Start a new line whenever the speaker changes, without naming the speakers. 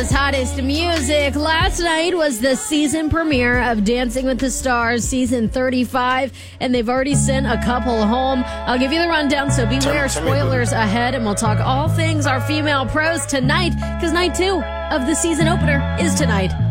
America's hottest music. Last night was the season premiere of Dancing with the Stars, season 35, and they've already sent a couple home. I'll give you the rundown, so beware spoilers ahead, and we'll talk all things our female pros tonight, because night 2 of the season opener is tonight.